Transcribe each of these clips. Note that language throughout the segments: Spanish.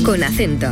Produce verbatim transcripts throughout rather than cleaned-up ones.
Con acento.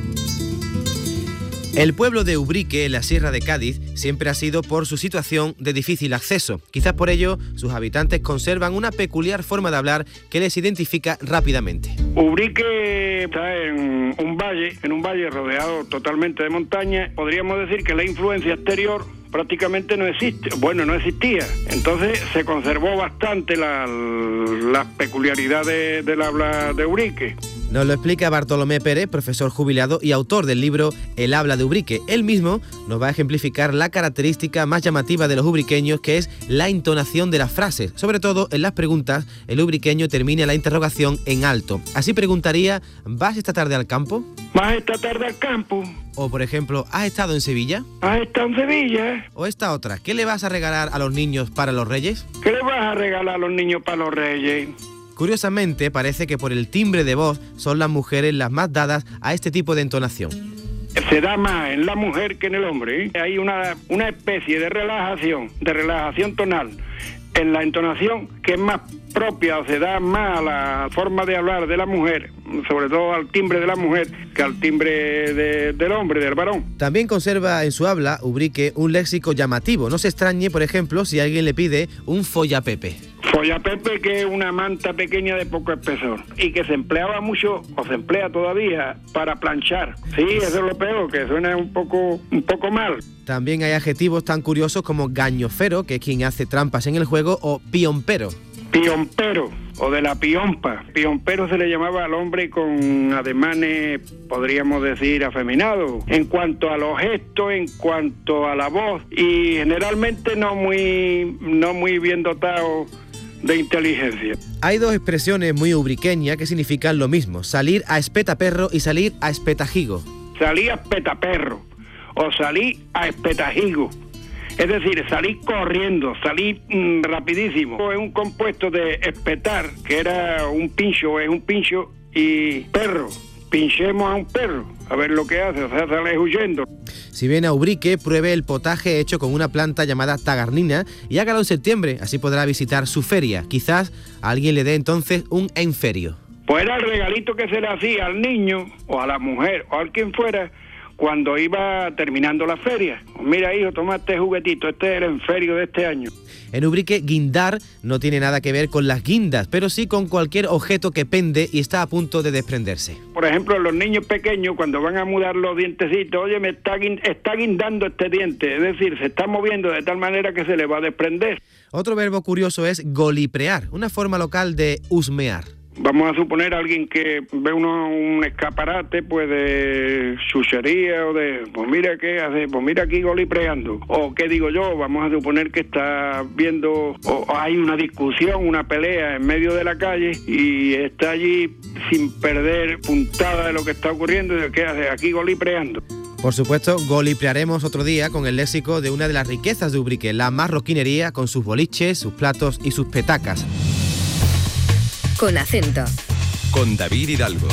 El pueblo de Ubrique, en la Sierra de Cádiz, siempre ha sido por su situación de difícil acceso. Quizás por ello, sus habitantes conservan una peculiar forma de hablar que les identifica rápidamente. Ubrique está en un valle, en un valle rodeado totalmente de montaña. Podríamos decir que la influencia exterior prácticamente no existe, bueno, no existía. Entonces se conservó bastante la, las peculiaridades del habla de Ubrique. Nos lo explica Bartolomé Pérez, profesor jubilado y autor del libro El habla de Ubrique. Él mismo nos va a ejemplificar la característica más llamativa de los ubriqueños, que es la entonación de las frases. Sobre todo en las preguntas, el ubriqueño termina la interrogación en alto. Así preguntaría: ¿vas esta tarde al campo? ¿Vas esta tarde al campo? O, por ejemplo, ¿has estado en Sevilla? ¿Has estado en Sevilla? O esta otra: ¿qué le vas a regalar a los niños para los Reyes? ¿Qué le vas a regalar a los niños para los Reyes? Curiosamente, parece que por el timbre de voz son las mujeres las más dadas a este tipo de entonación. Se da más en la mujer que en el hombre, ¿eh? Hay una, una especie de relajación, de relajación tonal en la entonación que es más propia, o se da más a la forma de hablar de la mujer, sobre todo al timbre de la mujer, que al timbre de, del hombre, del varón. También conserva en su habla Ubrique un léxico llamativo. No se extrañe, por ejemplo, si alguien le pide un follapepe. Follapepe, que es una manta pequeña de poco espesor y que se empleaba mucho, o se emplea todavía, para planchar. Sí, eso es lo peor, que suena un poco, un poco mal. También hay adjetivos tan curiosos como gañofero, que es quien hace trampas en el juego, o piompero. Piompero, o de la piompa. Piompero se le llamaba al hombre con ademanes, podríamos decir, afeminados, en cuanto a los gestos, en cuanto a la voz, y generalmente no muy, no muy bien dotado de inteligencia. Hay dos expresiones muy ubriqueñas que significan lo mismo: salir a espetaperro y salir a espetajigo. Salí a espetaperro o salí a espetajigo. Es decir, salí corriendo, salí mmm, rapidísimo. Es un compuesto de espetar, que era un pincho, es un pincho, y perro. Pinchemos a un perro, a ver lo que hace, o sea, sale huyendo. Si viene a Ubrique, pruebe el potaje hecho con una planta llamada tagarnina y hágalo en septiembre, así podrá visitar su feria. Quizás a alguien le dé entonces un enferio. Pues era el regalito que se le hacía al niño, o a la mujer, o a quien fuera, cuando iba terminando la feria. Mira, hijo, toma este juguetito, este es el enferio de este año. En Ubrique, guindar no tiene nada que ver con las guindas, pero sí con cualquier objeto que pende y está a punto de desprenderse. Por ejemplo, los niños pequeños, cuando van a mudar los dientecitos, oye, me está, está guindando este diente, es decir, se está moviendo de tal manera que se le va a desprender. Otro verbo curioso es goliprear, una forma local de husmear. Vamos a suponer a alguien que ve uno un escaparate, pues de chuchería o de, pues mira qué hace, pues mira aquí golipreando. O qué digo yo, vamos a suponer que está viendo, o hay una discusión, una pelea en medio de la calle y está allí sin perder puntada de lo que está ocurriendo y de qué hace, aquí golipreando. Por supuesto, goliprearemos otro día con el léxico de una de las riquezas de Ubrique, la marroquinería, con sus boliches, sus platos y sus petacas. Con acento. Con David Hidalgo.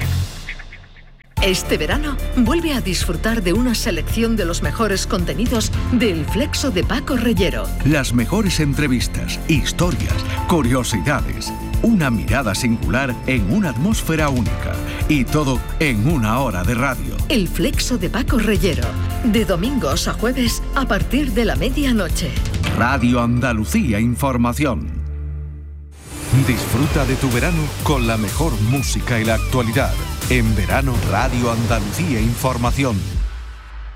Este verano, vuelve a disfrutar de una selección de los mejores contenidos del Flexo de Paco Reyero. Las mejores entrevistas, historias, curiosidades, una mirada singular en una atmósfera única. Y todo en una hora de radio. El Flexo de Paco Reyero. De domingos a jueves a partir de la medianoche. Radio Andalucía Información. Disfruta de tu verano con la mejor música y la actualidad. En verano, Radio Andalucía Información.